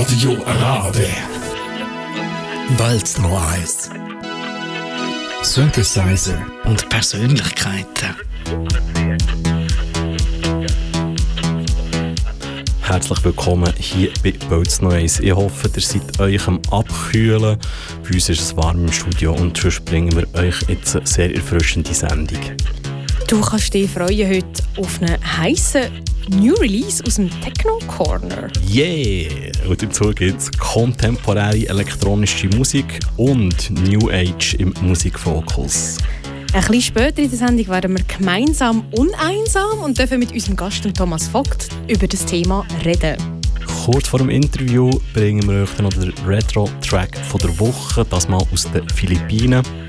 Radio Rade. Weltneu eins. Synthesizer und Persönlichkeiten. Herzlich willkommen hier bei Weltneu eins. Ich hoffe, ihr seid euch am Abkühlen. Bei uns ist es warm im Studio und sonst bringen wir euch jetzt eine sehr erfrischende Sendung. Du kannst dich freuen heute auf einen heissen New Release aus dem Techno Corner. Yeah! Und dazu gibt es kontemporäre elektronische Musik und New Age im Musikfokus. Ein bisschen später in der Sendung werden wir gemeinsam uneinsam und dürfen mit unserem Gast Thomas Vogt über das Thema reden. Kurz vor dem Interview bringen wir euch dann noch den Retro-Track der Woche, das mal aus den Philippinen.